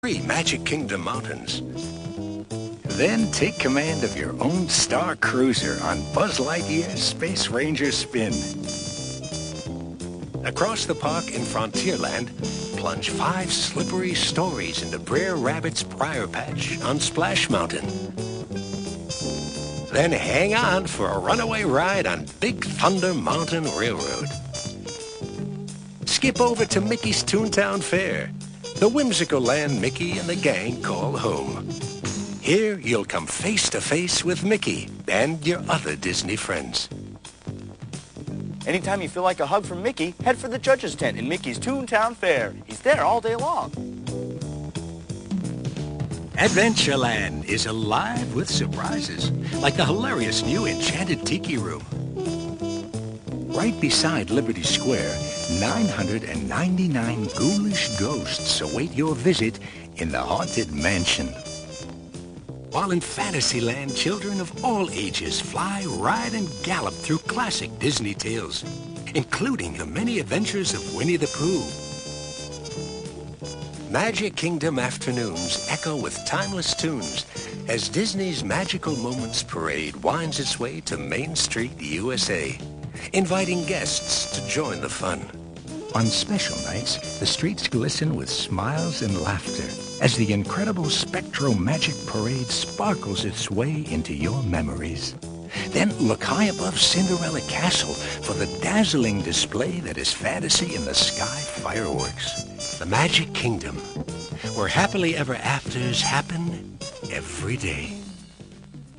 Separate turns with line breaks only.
Three Magic Kingdom mountains.
Then take command of your own Star Cruiser on Buzz Lightyear's Space Ranger Spin.
Across the park in Frontierland, plunge 5 slippery stories into Brer Rabbit's Briar Patch on Splash Mountain. Then hang on for a runaway ride on Big Thunder Mountain Railroad. Skip over to Mickey's Toontown Fair, the whimsical land Mickey and the gang call home. Here you'll come face to face with Mickey and your other Disney friends.
Anytime you feel like a hug from Mickey, head for the judge's tent in Mickey's Toontown Fair. He's there all day long.
Adventureland is alive with surprises, like the hilarious new Enchanted Tiki Room.
Right beside Liberty Square, 999 ghoulish ghosts await your visit in the Haunted Mansion.
While in Fantasyland, children of all ages fly, ride, and gallop through classic Disney tales, including the many adventures of Winnie the Pooh. Magic Kingdom afternoons echo with timeless tunes as Disney's Magical Moments Parade winds its way to Main Street, USA, inviting guests to join the fun.
On special nights, the streets glisten with smiles and laughter as the incredible Spectro Magic Parade sparkles its way into your memories. Then look high above Cinderella Castle for the dazzling display that is Fantasy in the Sky fireworks.
The Magic Kingdom, where happily ever afters happen every day.